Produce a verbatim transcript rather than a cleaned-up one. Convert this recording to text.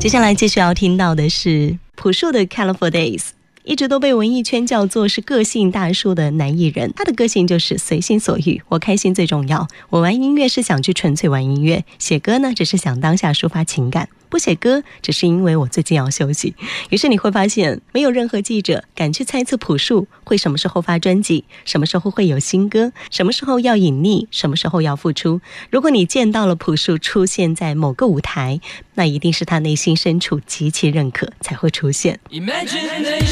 接下来继续要听到的是朴树的 Colorful Days， 一直都被文艺圈叫做是个性大叔的男艺人，他的个性就是随心所欲，我开心最重要，我玩音乐是想去纯粹玩音乐，写歌呢只是想当下抒发情感，不写歌只是因为我最近要休息。于是你会发现没有任何记者敢去猜测朴树会什么时候发专辑，什么时候会有新歌，什么时候要隐匿，什么时候要复出。如果你见到了朴树出现在某个舞台，那一定是他内心深处极其认可才会出现。